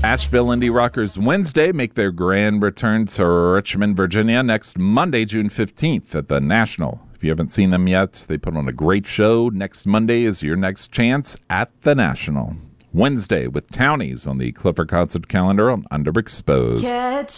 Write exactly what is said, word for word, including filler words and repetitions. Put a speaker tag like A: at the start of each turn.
A: Asheville Indie Rockers Wednesday make their grand return to Richmond, Virginia next Monday, June fifteenth at the National. If you haven't seen them yet, they put on a great show. Next Monday is your next chance at the National. Wednesday with Townies on the Clifford concert calendar on Underexposed.
B: Catch